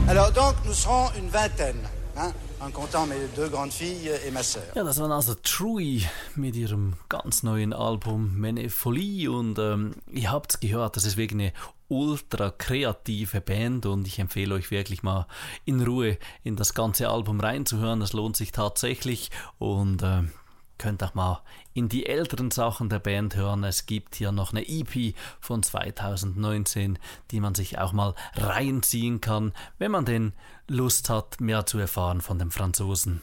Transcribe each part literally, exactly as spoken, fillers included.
Alors donc, nous serons une vingtaine, hein, en comptant mes deux grandes filles et ma sœur. Ja, das waren also Trui mit ihrem ganz neuen Album Menefolie und ähm, ihr habt's gehört, das ist wirklich eine ultra kreative Band und ich empfehle euch wirklich mal in Ruhe in das ganze Album reinzuhören, das lohnt sich tatsächlich und äh, könnt auch mal in die älteren Sachen der Band hören. Es gibt hier noch eine E P von zwanzig neunzehn, die man sich auch mal reinziehen kann, wenn man denn Lust hat, mehr zu erfahren von den Franzosen.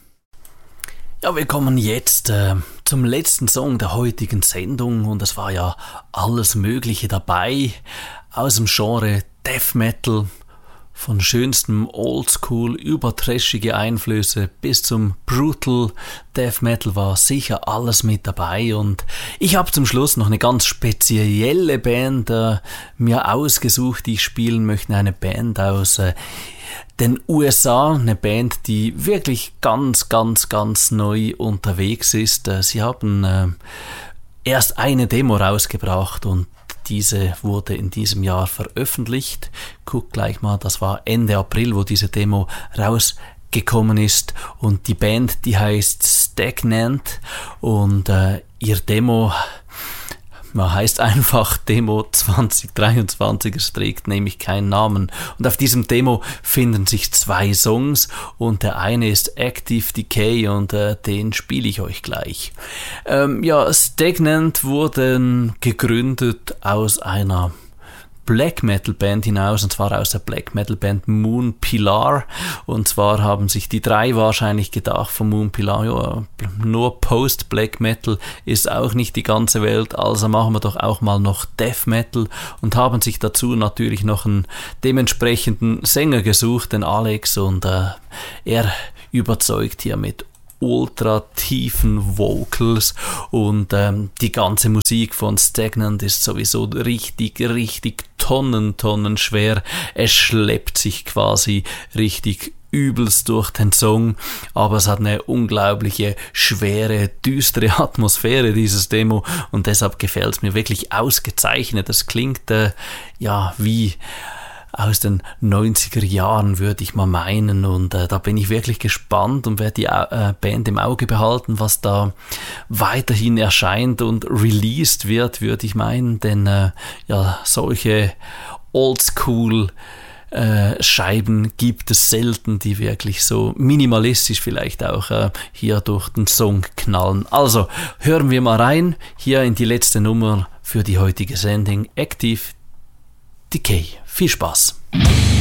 Ja, wir kommen jetzt äh, zum letzten Song der heutigen Sendung und es war ja alles Mögliche dabei aus dem Genre Death Metal. Von schönstem Oldschool über trashige Einflüsse bis zum Brutal Death Metal war sicher alles mit dabei und ich habe zum Schluss noch eine ganz spezielle Band äh, mir ausgesucht, die ich spielen möchte, eine Band aus äh, den U S A, eine Band, die wirklich ganz, ganz, ganz neu unterwegs ist. Äh, sie haben äh, erst eine Demo rausgebracht und diese wurde in diesem Jahr veröffentlicht. Guck gleich mal, das war Ende April, wo diese Demo rausgekommen ist. Und die Band, die heißt Stagnant. Und äh, ihr Demo, man heißt einfach Demo zwanzig dreiundzwanzig, es trägt nämlich keinen Namen. Und auf diesem Demo finden sich zwei Songs und der eine ist Active Decay und äh, den spiele ich euch gleich. Ähm, ja, Stagnant wurden gegründet aus einer Black Metal Band hinaus, und zwar aus der Black Metal Band Moon Pilar. Und zwar haben sich die drei wahrscheinlich gedacht von Moon Pilar, ja, nur Post Black Metal ist auch nicht die ganze Welt, also machen wir doch auch mal noch Death Metal, und haben sich dazu natürlich noch einen dementsprechenden Sänger gesucht, den Alex, und äh, er überzeugt hier mit ultra tiefen Vocals und ähm, die ganze Musik von Stagnant ist sowieso richtig, richtig tonnen, tonnen schwer. Es schleppt sich quasi richtig übelst durch den Song, aber es hat eine unglaubliche, schwere, düstere Atmosphäre, dieses Demo, und deshalb gefällt es mir wirklich ausgezeichnet. Das klingt äh, ja wie aus den neunziger Jahren, würde ich mal meinen, und äh, da bin ich wirklich gespannt und werde die äh, Band im Auge behalten, was da weiterhin erscheint und released wird, würde ich meinen, denn äh, ja, solche Oldschool äh, Scheiben gibt es selten, die wirklich so minimalistisch vielleicht auch äh, hier durch den Song knallen. Also hören wir mal rein, hier in die letzte Nummer für die heutige Sendung, Active Decay. Viel Spaß!